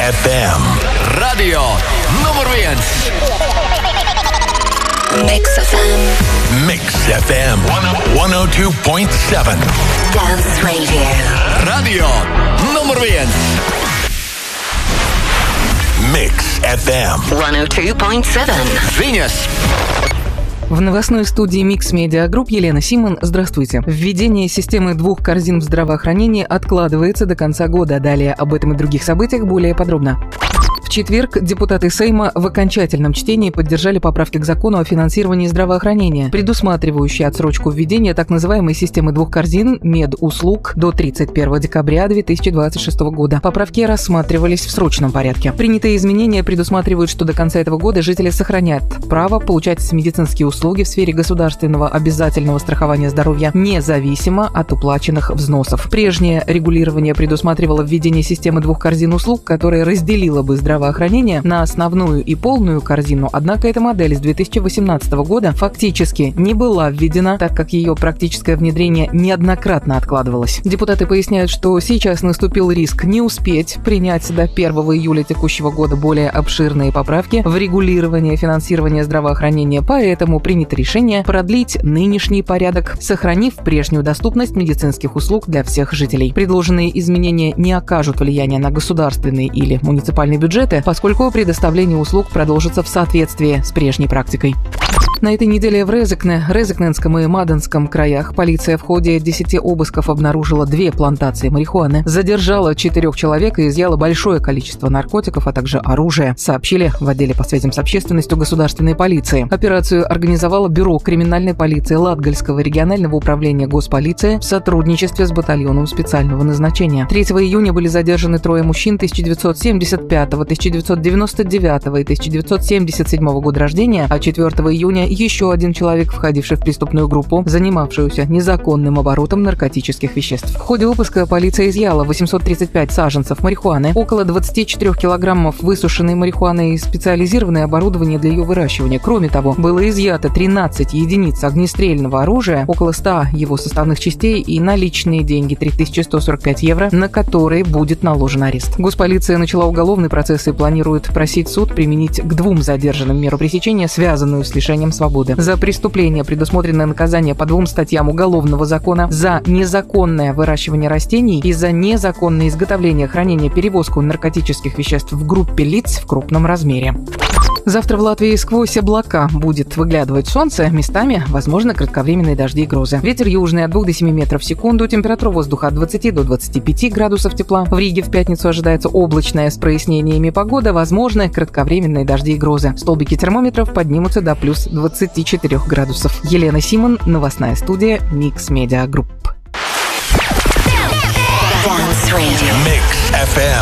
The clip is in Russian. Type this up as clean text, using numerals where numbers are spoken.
FM. Radio numur 1. Mix FM. Mix FM 102.7. Dance Radio. Radio numur 1. Mix FM 102.7. Viņas. В новостной студии Mix Media Group Елена Симон. Здравствуйте. Введение системы 2 корзин в здравоохранении откладывается до конца года. Далее об этом и других событиях более подробно. В четверг депутаты Сейма в окончательном чтении поддержали поправки к закону о финансировании здравоохранения, предусматривающие отсрочку введения так называемой системы 2 корзин медуслуг до 31 декабря 2026 года. Поправки рассматривались в срочном порядке. Принятые изменения предусматривают, что до конца этого года жители сохранят право получать медицинские услуги в сфере государственного обязательного страхования здоровья независимо от уплаченных взносов. Прежнее регулирование предусматривало введение системы 2 корзин услуг, которая разделила бы здравоохранение на основную и полную корзину, однако эта модель с 2018 года фактически не была введена, так как ее практическое внедрение неоднократно откладывалось. Депутаты поясняют, что сейчас наступил риск не успеть принять до 1 июля текущего года более обширные поправки в регулирование финансирования здравоохранения, поэтому принято решение продлить нынешний порядок, сохранив прежнюю доступность медицинских услуг для всех жителей. Предложенные изменения не окажут влияния на государственные или муниципальные бюджеты, поскольку предоставление услуг продолжится в соответствии с прежней практикой. На этой неделе в Резекненском и Маденском краях полиция в ходе 10 обысков обнаружила 2 плантации марихуаны, задержала 4 человек и изъяла большое количество наркотиков, а также оружия, сообщили в отделе по связям с общественностью государственной полиции. Операцию организовало Бюро криминальной полиции Латгальского регионального управления госполиции в сотрудничестве с батальоном специального назначения. 3 июня были задержаны 3 мужчин 1975, 1999 и 1977 года рождения, а 4 июня еще один человек, входивший в преступную группу, занимавшуюся незаконным оборотом наркотических веществ. В ходе обыска полиция изъяла 835 саженцев марихуаны, около 24 килограммов высушенной марихуаны и специализированное оборудование для ее выращивания. Кроме того, было изъято 13 единиц огнестрельного оружия, около 100 его составных частей и наличные деньги 3145 евро, на которые будет наложен арест. Госполиция начала уголовный процесс и планирует просить суд применить к 2 задержанным меру пресечения, связанную с лишением свободы. За преступление предусмотрено наказание по 2 статьям Уголовного закона: за незаконное выращивание растений и за незаконное изготовление, хранение, перевозку наркотических веществ в группе лиц в крупном размере. Завтра в Латвии сквозь облака будет выглядывать солнце, местами возможны кратковременные дожди и грозы. Ветер южный от 2 до 7 метров в секунду, температура воздуха от 20 до 25 градусов тепла. В Риге в пятницу ожидается облачная с прояснениями погода, возможны кратковременные дожди и грозы. Столбики термометров поднимутся до плюс 24 градусов. Елена Симон, новостная студия Mix Media Group. Mix FM